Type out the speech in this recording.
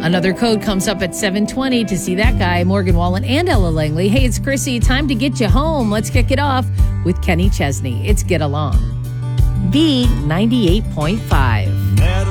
Another code comes up at 7:20 to see that guy, Morgan Wallen and Ella Langley. Hey, it's Chrissy. Time to get you home. Let's kick it off with Kenny Chesney. It's Get Along. B98.5.